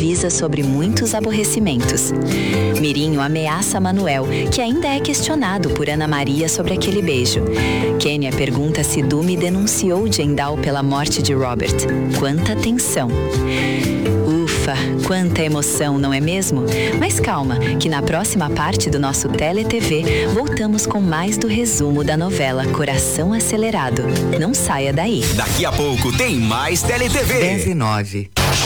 avisa sobre muitos aborrecimentos. Mirinho ameaça Manuel, que ainda é questionado por Ana Maria sobre aquele beijo. Kênia pergunta se Dumi denunciou Jendal pela morte de Robert. Quanta tensão! Ufa, quanta emoção, não é mesmo? Mas calma, que na próxima parte do nosso TeleTV voltamos com mais do resumo da novela Coração Acelerado. Não saia daí. Daqui a pouco tem mais TeleTV. 10:09.